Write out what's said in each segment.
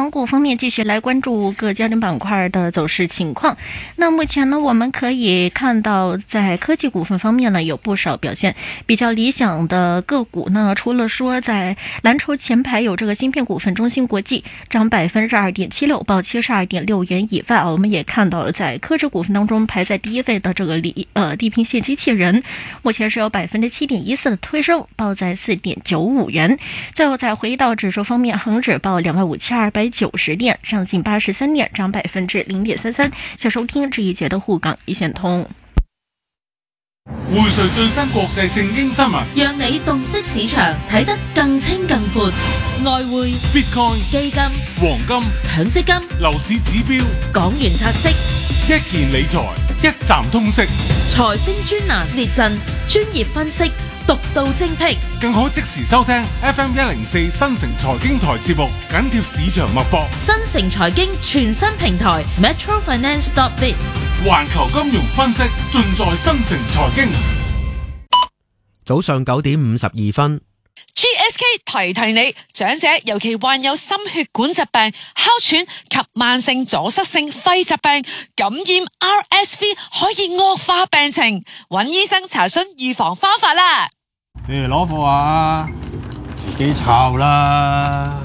港股方面继续来关注各焦点板块的走势情况。那目前呢，我们可以看到在科技股份方面呢，有不少表现比较理想的个股呢。除了说在蓝筹前排有这个芯片股份中芯国际涨2.76%，报72.6元以外，我们也看到了在科指股份当中排在第一位的这个地平线机器人，目前是有7.14%的推升，报在4.95元。最后再回到指数方面，恒指报25,290点，上行83点，涨0.33%。想收听这一节的沪港一线通。 匯萃最新國際正經新聞， 讓你洞悉市場，睇得更清更闊。外匯、 Bitcoin、 基金、 黃金、 強積金、 樓市指標、 港元拆息、 一件理財，一站通識， 財星專欄列陣，專業分析，獨到精闢， 更可即時收聽 FM104新城財經台節目，緊貼市場脈搏。 新城財經全新平台 metrofinance.biz， 環球金融分析盡在新城財經。 早上9點52分。 GSK 提你，長者尤其患有心血管疾病、哮喘及慢性阻塞性肺疾病，感染 RSV 可以惡化病情，揾醫生查詢預防方法啦。 攞貨啊，自己抄啦。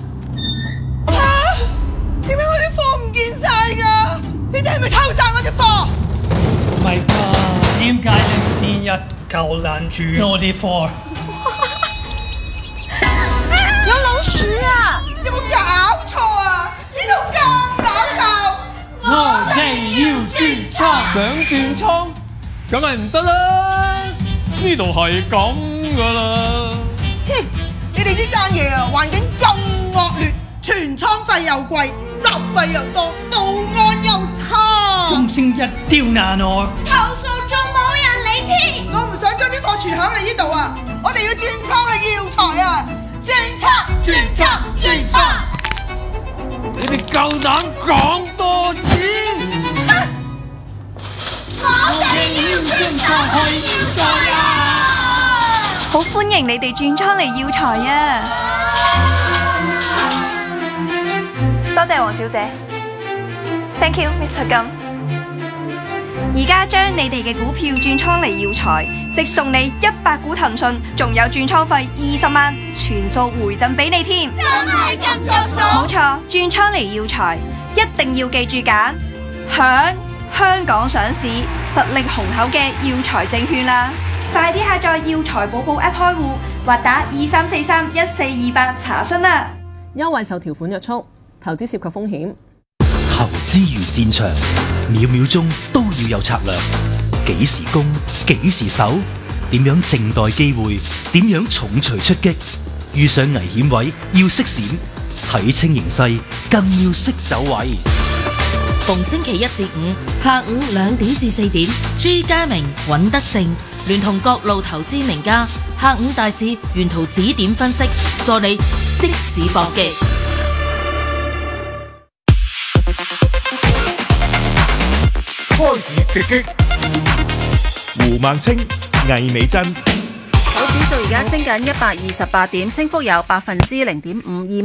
點解我啲貨唔見晒㗎？你哋係咪偷晒我啲貨？ 唔係㗎，點解你成日夠攔住我啲貨？ 有老鼠啊！有冇搞錯啊？呢度咁冷鬧， 我哋要轉倉， 想轉倉，梗係唔得啦！呢度係咁噶啦。 哼！你哋呢間嘢啊，環境咁惡劣，存倉費又貴，雜費又多，保安又差， 仲成日刁難我。 投訴仲冇人理添。我唔想將啲貨存響你呢度啊！我哋要轉倉去耀才啊！轉倉！ 你哋夠膽講多次？ 我哋要轉倉去耀才啊！ 好歡迎你哋轉倉嚟耀才啊！多謝黃小姐 ，Thank you Mr. 金。而家將你哋嘅股票轉倉嚟耀才，即送你100股騰訊，仲有轉倉費20萬，全數回贈俾你添。 真係咁着數？ 冇錯，轉倉嚟耀才，一定要記住揀響香港上市、實力雄厚嘅耀才證券啦！快啲下載耀才寶寶 App 開戶，或打23431428查詢啦！ 優惠受條款約束，投資涉及風險。 投資如戰場，秒秒鐘都要有策略。幾時攻，幾時守，點樣靜待機會，點樣重錘出擊。遇上危險位要識閃，睇清形勢更要識走位。 逢星期一至五下午2點至4點，朱家明、尹德正聯同各路投資名家，下午大市沿途指點分析，助你即時搏擊。 開市直擊，胡孟青、魏美珍。 好，指數而家升緊128點，升幅有0.5%，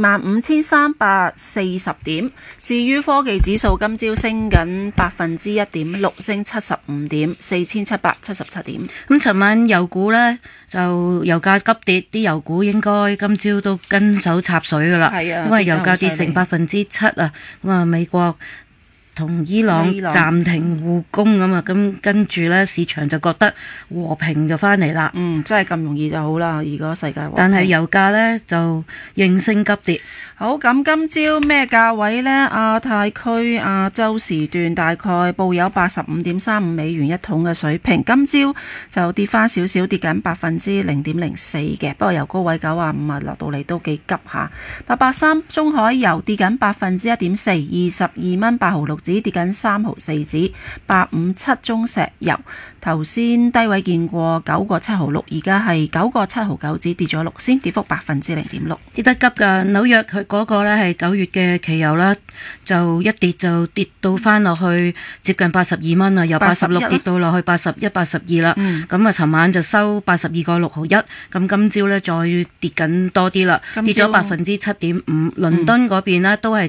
25,340點。至於科技指數今朝升緊1.6%，升75點，4,777點。 咁尋晚油股呢，就油價急跌，啲油股應該今朝都跟手插水噶啦。 係啊， 因為油價跌成7%啊，咁啊美國同伊朗暫停互攻咁啊，咁跟住咧市場就覺得和平就翻嚟啦。 真係咁容易就好啦，如果世界和平。 但係油價咧就應聲急跌。 好，咁今朝咩價位呢？亞太區亞洲時段大概報有85.35美元一桶嘅水平，今朝就跌翻少少，跌緊0.04%嘅，不過由高位95啊落到嚟都幾急下。883中海油跌緊1.4%， 22蚊8毫6子，跌緊3毫4子。857中石油頭先低位見過9個7毫6，而家係9個7毫9子，跌咗6仙，跌幅0.6%。 跌得急㗎，紐約佢嗰個咧係9月嘅期油啦，就一跌就跌到翻落去接近82蚊啦，由86跌到落去81、82啦。咁啊，尋晚就收82個6毫1，咁今朝咧再跌緊多啲啦，跌咗7.5%。倫敦嗰邊呢都係